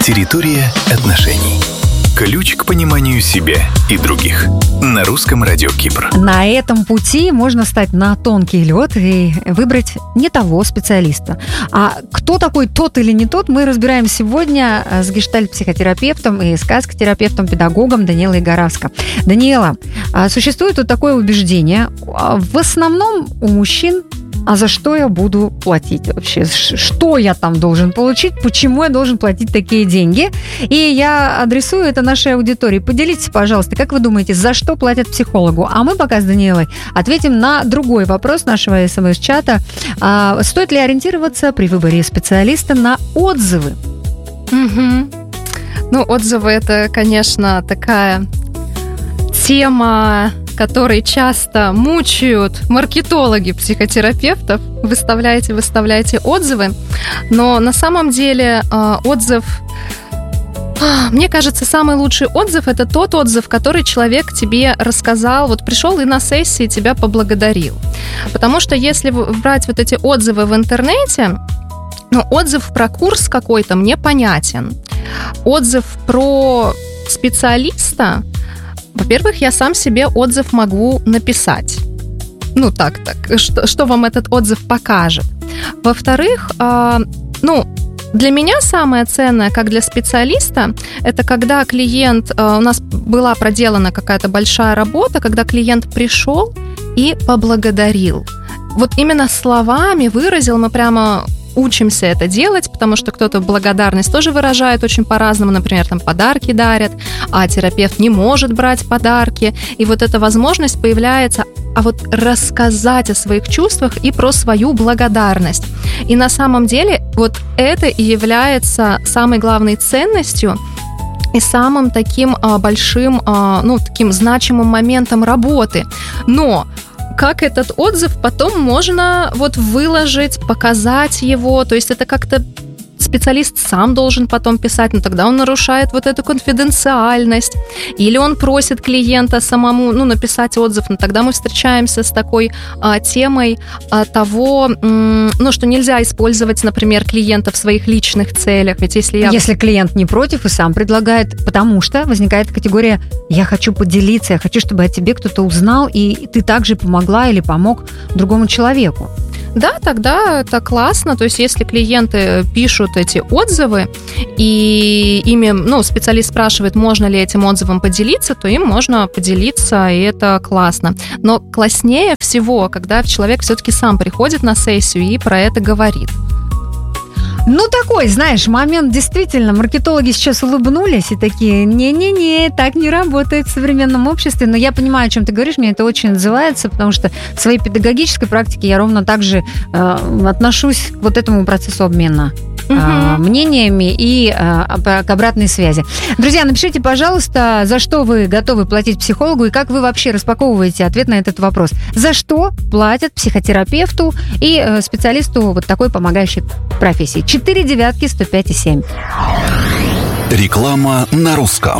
Территория отношений. Ключ к пониманию себя и других. На русском радио Кипр. На этом пути можно встать на тонкий лед и выбрать не того специалиста. А кто такой тот или не тот, мы разбираем сегодня с гештальт-психотерапевтом и сказкотерапевтом-педагогом Даниэлой Горавско. Даниэла, существует вот такое убеждение, в основном у мужчин: а за что я буду платить вообще? Что я там должен получить? Почему я должен платить такие деньги? И я адресую это нашей аудитории. Поделитесь, пожалуйста, как вы думаете, за что платят психологу? А мы пока с Даниэлой ответим на другой вопрос нашего СМС-чата. Стоит ли ориентироваться при выборе специалиста на отзывы? Ну, отзывы – это, конечно, такая тема, которые часто мучают маркетологи психотерапевтов. Выставляйте отзывы. Но на самом деле отзыв... Мне кажется, самый лучший отзыв – это тот отзыв, который человек тебе рассказал, вот пришел и на сессии тебя поблагодарил. Потому что если брать вот эти отзывы в интернете, отзыв про курс какой-то мне понятен. Отзыв про специалиста, во-первых, я сам себе отзыв могу написать. Что вам этот отзыв покажет? Во-вторых, для меня самое ценное, как для специалиста, это когда клиент, у нас была проделана какая-то большая работа, когда клиент пришел и поблагодарил. Вот именно словами выразил, мы прямо учимся это делать, потому что кто-то благодарность тоже выражает очень по-разному, например, там подарки дарят, а терапевт не может брать подарки, и вот эта возможность появляется, а вот рассказать о своих чувствах и про свою благодарность. И на самом деле вот это и является самой главной ценностью и самым таким большим, таким значимым моментом работы. Но как этот отзыв потом можно выложить, показать его, то есть это как-то специалист сам должен потом писать, но тогда он нарушает вот эту конфиденциальность, или он просит клиента самому, написать отзыв, но тогда мы встречаемся с такой темой того, что нельзя использовать, например, клиента в своих личных целях, ведь если клиент не против и сам предлагает, потому что возникает категория «я хочу поделиться, я хочу, чтобы о тебе кто-то узнал, и ты также помогла или помог другому человеку». Да, тогда это классно. То есть, если клиенты пишут эти отзывы, и ими, специалист спрашивает, можно ли этим отзывом поделиться, то им можно поделиться, и это классно. Но класснее всего, когда человек все-таки сам приходит на сессию и про это говорит. Такой, знаешь, момент действительно, маркетологи сейчас улыбнулись и такие: не-не-не, так не работает в современном обществе. Но я понимаю, о чем ты говоришь, мне это очень отзывается, потому что в своей педагогической практике я ровно так же отношусь к вот этому процессу обмена мнениями и к обратной связи. Друзья, напишите, пожалуйста, за что вы готовы платить психологу и как вы вообще распаковываете ответ на этот вопрос. За что платят психотерапевту и специалисту вот такой помогающей профессии? 4 девятки 105,7. Реклама на русском.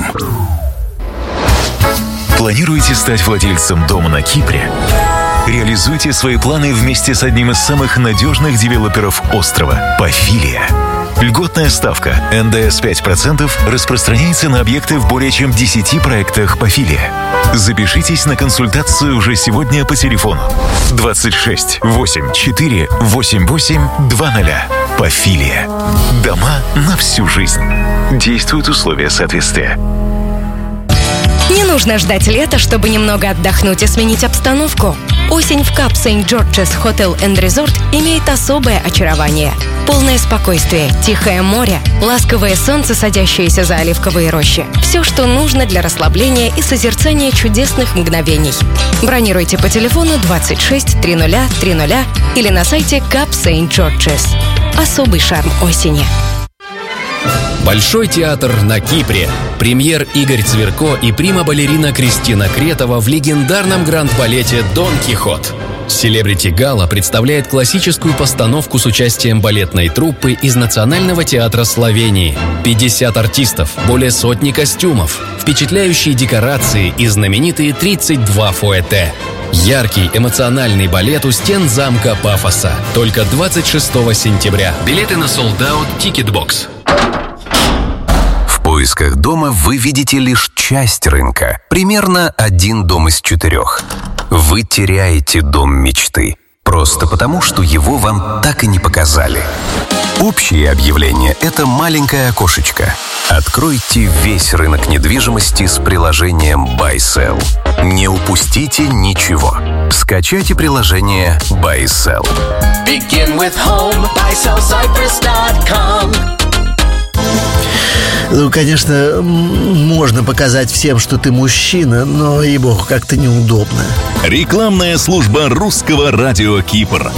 Планируете стать владельцем дома на Кипре? Реализуйте свои планы вместе с одним из самых надежных девелоперов острова – Пафилия. Льготная ставка НДС 5% распространяется на объекты в более чем 10 проектах Пафилия. Запишитесь на консультацию уже сегодня по телефону 26 84 88 20. Пафилия. Дома на всю жизнь. Действуют условия соответствия. Не нужно ждать лета, чтобы немного отдохнуть и сменить обстановку. Осень в Кап Сент-Джорджес Hotel and Resort имеет особое очарование. Полное спокойствие, тихое море, ласковое солнце, садящееся за оливковые рощи. Все, что нужно для расслабления и созерцания чудесных мгновений. Бронируйте по телефону 26 30 30 или на сайте Кап Сент-Джорджес. Особый шарм осени. Большой театр на Кипре. Премьер Игорь Цверко и прима-балерина Кристина Кретова в легендарном гранд-балете «Дон Кихот». Селебрити Гала представляет классическую постановку с участием балетной труппы из Национального театра Словении. 50 артистов, более сотни костюмов, впечатляющие декорации и знаменитые 32 фуэте. Яркий, эмоциональный балет у стен замка Пафоса. Только 26 сентября. Билеты на Sold Out Ticketbox. поисках дома вы видите лишь часть рынка, примерно 1 дом из 4. Вы теряете дом мечты, просто потому, что его вам так и не показали. Общее объявление – это маленькое окошечко. Откройте весь рынок недвижимости с приложением BuySell. Не упустите ничего. Скачайте приложение BuySell. Begin with home, buysellcyprus.com. Ну, конечно, можно показать всем, что ты мужчина, но, ей-богу, как-то неудобно. Рекламная служба русского радио Кипр.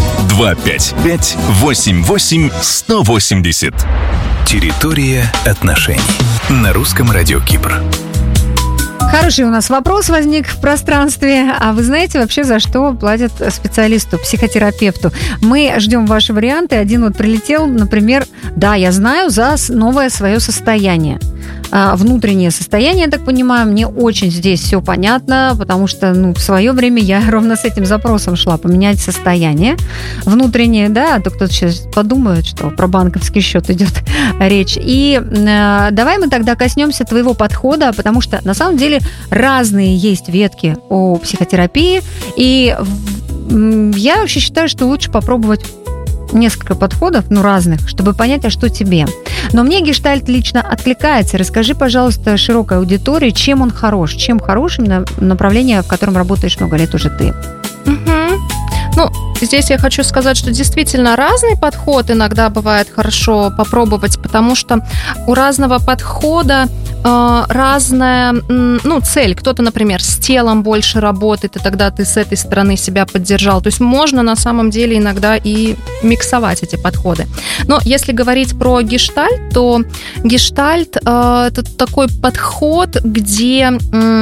255-88-180. Территория отношений. На русском радио Кипр. Хороший у нас вопрос возник в пространстве. А вы знаете вообще, за что платят специалисту, психотерапевту? Мы ждем ваши варианты. Один вот прилетел, например, да, я знаю, за новое свое состояние. Внутреннее состояние, я так понимаю, мне очень здесь все понятно, потому что, в свое время я ровно с этим запросом шла, поменять состояние внутреннее, да, а то кто-то сейчас подумает, что про банковский счет идет речь. И давай мы тогда коснемся твоего подхода, потому что на самом деле разные есть ветки о психотерапии, и я вообще считаю, что лучше попробовать несколько подходов, разных, чтобы понять, а что тебе. Но мне гештальт лично откликается. Расскажи, пожалуйста, широкой аудитории, чем он хорош, чем хорош именно направление, в котором работаешь много лет уже ты. Здесь я хочу сказать, что действительно разный подход иногда бывает хорошо попробовать, потому что у разного подхода разная цель. Кто-то, например, с телом больше работает, и тогда ты с этой стороны себя поддержал. То есть можно на самом деле иногда и миксовать эти подходы. Но если говорить про гештальт, то гештальт это такой подход, где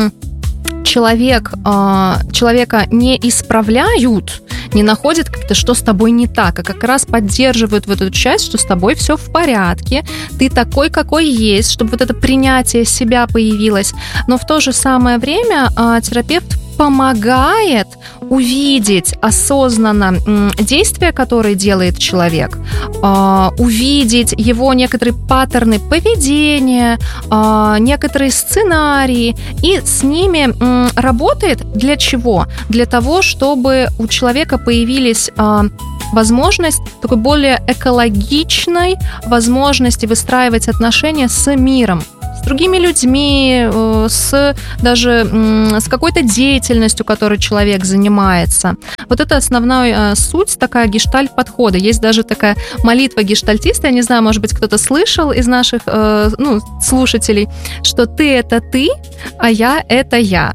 человека не исправляют, не находят как-то, что с тобой не так, а как раз поддерживают вот эту часть, что с тобой все в порядке, ты такой, какой есть, чтобы вот это принятие себя появилось. Но в то же самое время терапевт помогает увидеть осознанно действия, которые делает человек, увидеть его некоторые паттерны поведения, некоторые сценарии, и с ними работает для чего? Для того, чтобы у человека появились возможность такой более экологичной возможности выстраивать отношения с миром, с другими людьми, с какой-то деятельностью, которой человек занимается. Вот это основная суть, такая гештальт-подхода. Есть даже такая молитва гештальтиста, я не знаю, может быть, кто-то слышал из наших слушателей, что ты – это ты, а я – это я.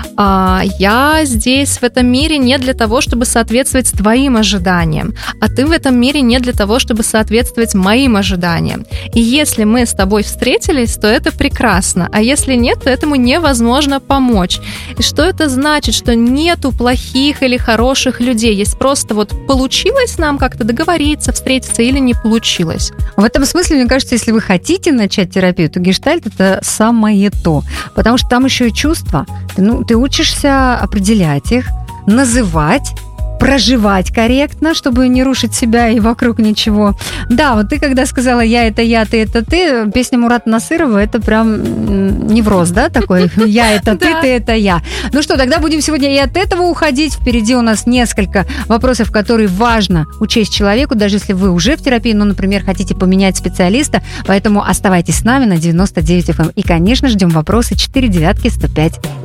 Я здесь в этом мире не для того, чтобы соответствовать твоим ожиданиям, а ты в этом мире не для того, чтобы соответствовать моим ожиданиям. И если мы с тобой встретились, то это прекрасно, а если нет, то этому невозможно помочь. И что это значит? Что нету плохих или хороших людей, есть просто получилось нам как-то договориться, встретиться или не получилось. В этом смысле, мне кажется, если вы хотите начать терапию, то гештальт – это самое то, потому что там еще и чувства. Ты учишься определять их, называть, проживать корректно, чтобы не рушить себя и вокруг ничего. Да, вот ты когда сказала «я – это я, ты – это ты», песня Мурата Насырова – это прям невроз, да, такой «я – это ты, ты – это я». Ну что, тогда будем сегодня и от этого уходить. Впереди у нас несколько вопросов, которые важно учесть человеку, даже если вы уже в терапии, например, хотите поменять специалиста. Поэтому оставайтесь с нами на 99 FM. И, конечно, ждем вопросы 4 девятки 105.